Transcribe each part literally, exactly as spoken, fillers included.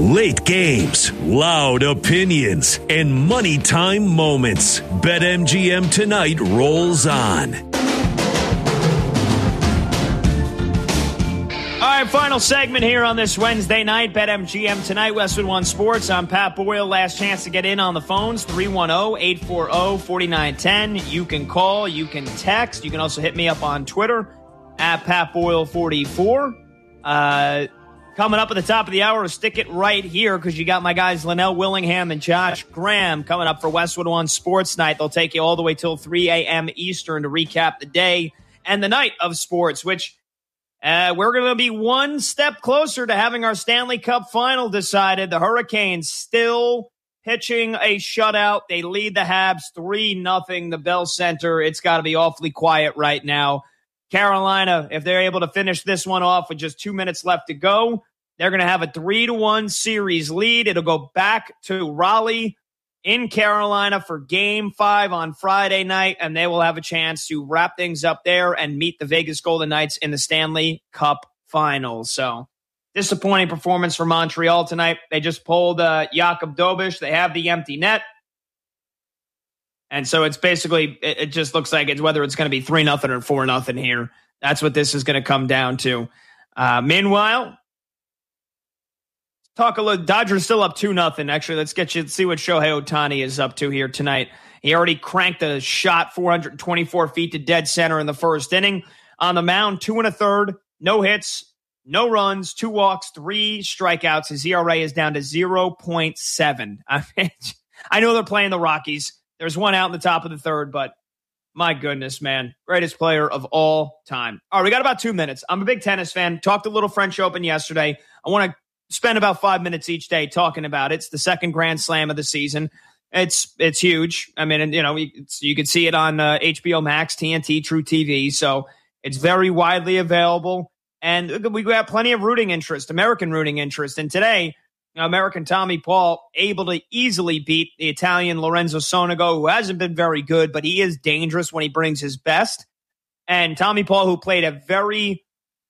Late games, loud opinions, and money time moments. BetMGM Tonight rolls on. All right, final segment here on this Wednesday night. BetMGM Tonight, Westwood One Sports. I'm Pat Boyle. Last chance to get in on the phones, three one zero, eight four zero, four nine one zero. You can call, you can text. You can also hit me up on Twitter at Pat Boyle forty-four. Uh... Coming up at the top of the hour, stick it right here because you got my guys Linnell Willingham and Josh Graham coming up for Westwood One Sports Night. They'll take you all the way till three a.m. Eastern to recap the day and the night of sports, which uh, we're going to be one step closer to having our Stanley Cup final decided. The Hurricanes still pitching a shutout. They lead the Habs three nothing. The Bell Center, it's got to be awfully quiet right now. Carolina, if they're able to finish this one off with just two minutes left to go, they're going to have a three to one series lead. It'll go back to Raleigh in Carolina for game five on Friday night, and they will have a chance to wrap things up there and meet the Vegas Golden Knights in the Stanley Cup Finals. So, disappointing performance for Montreal tonight. They just pulled uh, Jakub Dobeš. They have the empty net. And so it's basically, it, it just looks like it's whether it's going to be three nothing or four nothing here. That's what this is going to come down to. Uh, meanwhile, talk a little, Dodgers still up two nothing. Actually, let's get you, let's see what Shohei Ohtani is up to here tonight. He already cranked a shot four hundred twenty-four feet to dead center in the first inning. On the mound, two and a third, no hits, no runs, two walks, three strikeouts. His E R A is down to zero point seven. I mean, I know they're playing the Rockies. There's one out in the top of the third, but my goodness, man. Greatest player of all time. All right, we got about two minutes. I'm a big tennis fan. Talked a little French Open yesterday. I want to spend about five minutes each day talking about it. It's the second Grand Slam of the season. It's it's huge. I mean, you know, it's, you can see it on uh, H B O Max, T N T, True T V. So it's very widely available. And we got plenty of rooting interest, American rooting interest. And today, American Tommy Paul able to easily beat the Italian Lorenzo Sonego, who hasn't been very good, but he is dangerous when he brings his best. And Tommy Paul, who played a very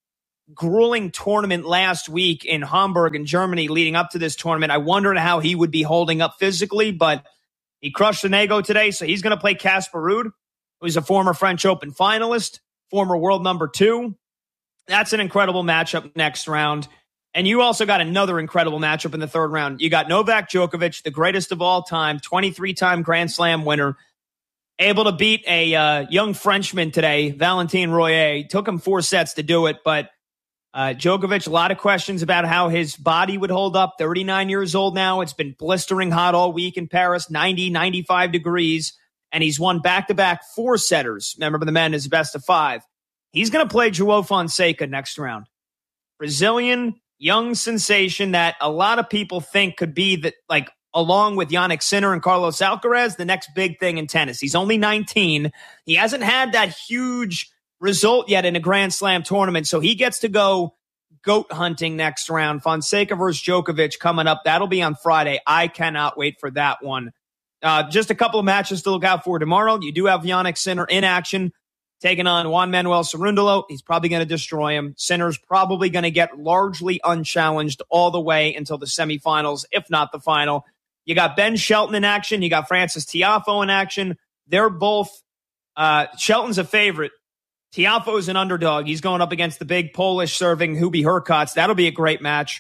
grueling tournament last week in Hamburg in Germany leading up to this tournament. I wondered how he would be holding up physically, but he crushed Sonego today, so he's going to play Casper Ruud, who's a former French Open finalist, former world number two. That's an incredible matchup next round. And you also got another incredible matchup in the third round. You got Novak Djokovic, the greatest of all time, twenty-three-time Grand Slam winner, able to beat a uh, young Frenchman today, Valentin Royer. Took him four sets to do it, but uh, Djokovic, a lot of questions about how his body would hold up. thirty-nine years old now. It's been blistering hot all week in Paris, ninety, ninety-five degrees, and he's won back-to-back four-setters. Remember, the men is best of five. He's going to play João Fonseca next round. Brazilian young sensation that a lot of people think could be that, like, along with Jannik Sinner and Carlos Alcaraz, the next big thing in tennis. He's only nineteen. He hasn't had that huge result yet in a Grand Slam tournament, so he gets to go goat hunting next round. Fonseca versus Djokovic coming up. That'll be on Friday. I cannot wait for that one. Uh, just a couple of matches to look out for tomorrow. You do have Jannik Sinner in action, taking on Juan Manuel Cerundolo. He's probably going to destroy him. Sinner's probably going to get largely unchallenged all the way until the semifinals, if not the final. You got Ben Shelton in action. You got Francis Tiafoe in action. They're both, uh, Shelton's a favorite. Tiafoe is an underdog. He's going up against the big Polish serving Hubie Hurkacz. That'll be a great match.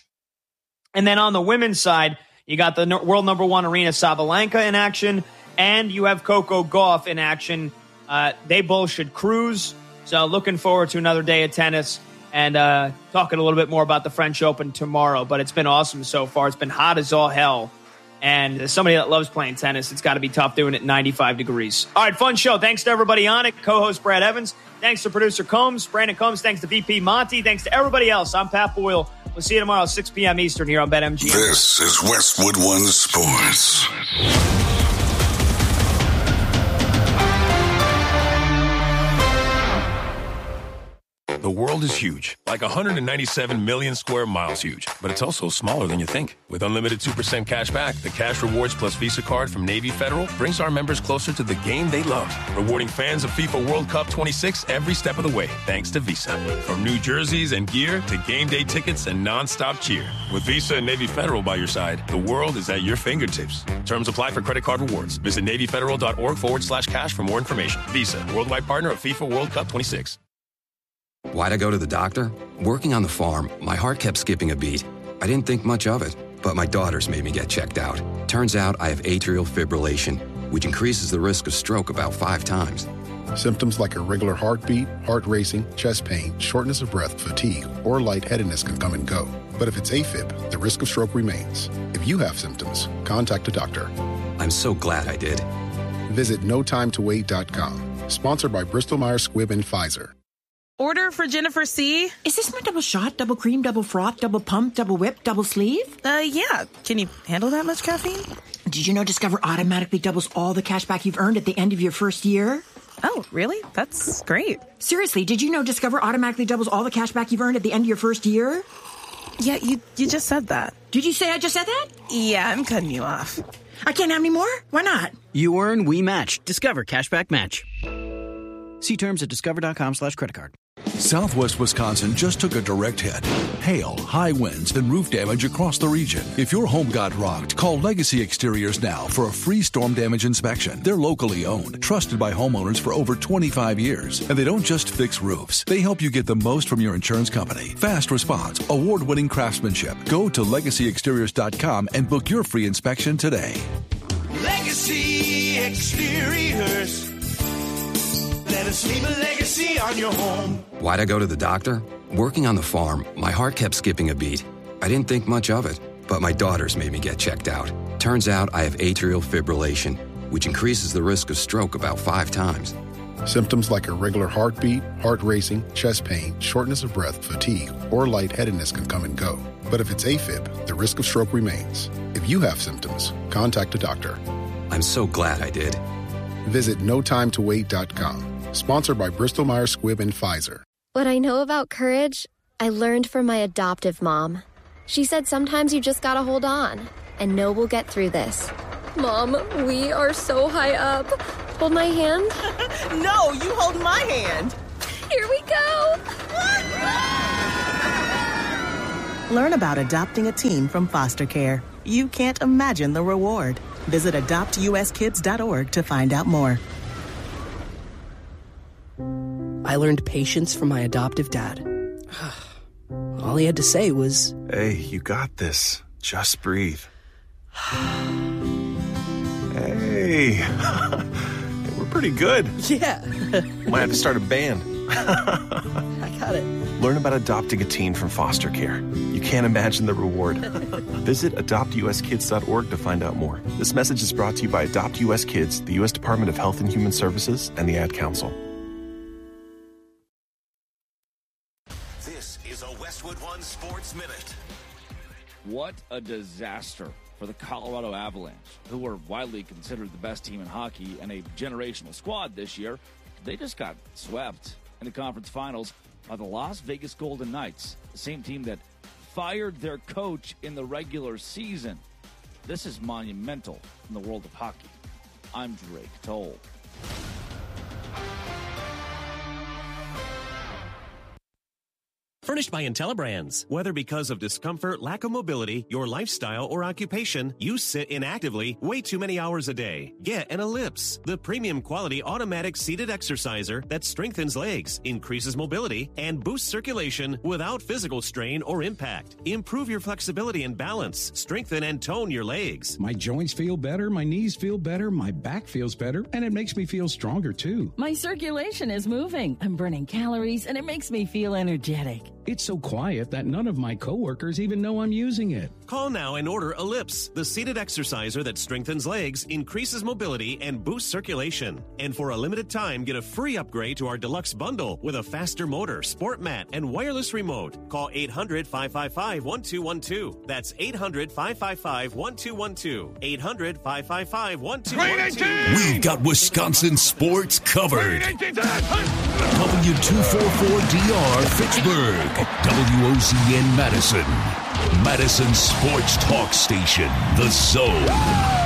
And then on the women's side, you got the world number one Aryna Sabalenka in action, and you have Coco Gauff in action. Uh, they both should cruise. So looking forward to another day of tennis and uh, talking a little bit more about the French Open tomorrow. But it's been awesome so far. It's been hot as all hell. And as somebody that loves playing tennis, it's got to be tough doing it ninety-five degrees. All right, fun show. Thanks to everybody on it. Co-host Brad Evans. Thanks to producer Combs, Brandon Combs. Thanks to V P Monty. Thanks to everybody else. I'm Pat Boyle. We'll see you tomorrow, six p.m. Eastern here on BetMGM. This is Westwood One Sports. The world is huge, like one hundred ninety-seven million square miles huge. But it's also smaller than you think. With unlimited two percent cash back, the Cash Rewards Plus Visa card from Navy Federal brings our members closer to the game they love, rewarding fans of FIFA World Cup twenty-six every step of the way, thanks to Visa. From new jerseys and gear to game day tickets and non-stop cheer. With Visa and Navy Federal by your side, the world is at your fingertips. Terms apply for credit card rewards. Visit NavyFederal.org forward slash cash for more information. Visa, worldwide partner of FIFA World Cup twenty-six. Why'd I go to the doctor? Working on the farm, my heart kept skipping a beat. I didn't think much of it, but my daughters made me get checked out. Turns out I have atrial fibrillation, which increases the risk of stroke about five times. Symptoms like irregular heartbeat, heart racing, chest pain, shortness of breath, fatigue, or lightheadedness can come and go. But if it's AFib, the risk of stroke remains. If you have symptoms, contact a doctor. I'm so glad I did. Visit no time to wait dot com. Sponsored by Bristol Myers Squibb and Pfizer. Order for Jennifer C. Is this my double shot, double cream, double froth, double pump, double whip, double sleeve? Uh, yeah. Can you handle that much caffeine? Did you know Discover automatically doubles all the cash back you've earned at the end of your first year? Oh, really? That's great. Seriously, did you know Discover automatically doubles all the cash back you've earned at the end of your first year? Yeah, you, you just said that. Did you say I just said that? Yeah, I'm cutting you off. I can't have any more? Why not? You earn, we match. Discover Cashback Match. See terms at discover.com slash credit card. Southwest Wisconsin just took a direct hit. Hail, high winds, and roof damage across the region. If your home got rocked, call Legacy Exteriors now for a free storm damage inspection. They're locally owned, trusted by homeowners for over twenty-five years. And they don't just fix roofs. They help you get the most from your insurance company. Fast response, award-winning craftsmanship. Go to legacy exteriors dot com and book your free inspection today. Legacy Exteriors. Let us leave a legacy on your home. Why'd I go to the doctor? Working on the farm, my heart kept skipping a beat. I didn't think much of it, but my daughters made me get checked out. Turns out I have atrial fibrillation, which increases the risk of stroke about five times. Symptoms like irregular heartbeat, heart racing, chest pain, shortness of breath, fatigue, or lightheadedness can come and go. But if it's AFib, the risk of stroke remains. If you have symptoms, contact a doctor. I'm so glad I did. Visit no time to wait dot com. Sponsored by Bristol Myers Squibb and Pfizer. What I know about courage, I learned from my adoptive mom. She said sometimes you just gotta hold on and know we'll get through this. Mom, we are so high up. Hold my hand. No, you hold my hand. Here we go. Learn about adopting a teen from foster care. You can't imagine the reward. Visit adopt u s kids dot org to find out more. I learned patience from my adoptive dad. All he had to say was, "Hey, you got this. Just breathe." Hey, we're pretty good. Yeah. Might have to start a band. I got it. Learn about adopting a teen from foster care. You can't imagine the reward. Visit adopt u s kids dot org to find out more. This message is brought to you by Adopt U S Kids, the U S Department of Health and Human Services, and the Ad Council. This is a Westwood One Sports Minute. What a disaster for the Colorado Avalanche, who were widely considered the best team in hockey and a generational squad this year. They just got swept in the conference finals by the Las Vegas Golden Knights, the same team that fired their coach in the regular season. This is monumental in the world of hockey. I'm Drake Toll. Furnished by IntelliBrands. Whether because of discomfort, lack of mobility, your lifestyle, or occupation, you sit inactively way too many hours a day. Get an Ellipse, the premium quality automatic seated exerciser that strengthens legs, increases mobility, and boosts circulation without physical strain or impact. Improve your flexibility and balance. Strengthen and tone your legs. My joints feel better, my knees feel better, my back feels better, and it makes me feel stronger too. My circulation is moving. I'm burning calories, and it makes me feel energetic. It's so quiet that none of my coworkers even know I'm using it. Call now and order Ellipse, the seated exerciser that strengthens legs, increases mobility, and boosts circulation. And for a limited time, get a free upgrade to our deluxe bundle with a faster motor, sport mat, and wireless remote. Call eight hundred, five five five, one two one two. That's eight hundred, five five five, one two one two. eight hundred, five five five, one two one two. We've got Wisconsin sports covered. W two forty-four D R Fitchburg. W O Z N Madison. Madison Sports Talk Station. The Zone.